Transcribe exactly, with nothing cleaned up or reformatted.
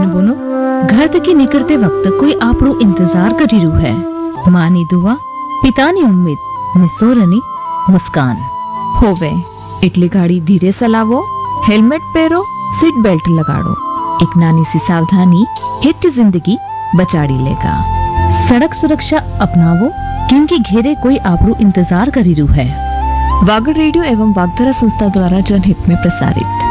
નણંદોનો ઘર થકી નીકળતે વખત કોઈ આપણો ઇંતજાર કરી રહ્યું હે. માની દુઆ, પિતાની ઉમ્મીદ ને સોરની મુસ્કાન. હોવે એટલે ગાડી ધીરે ચલાવો, હેલ્મેટ પહેરો, सीट बेल्ट लगाड़ो. एक नानी सी सावधानी हित जिंदगी बचाड़ी लेगा. सड़क सुरक्षा अपनावो क्योंकि घेरे कोई आपरो इंतजार करी रु है. वागड़ रेडियो एवं वागधरा संस्था द्वारा जनहित में प्रसारित.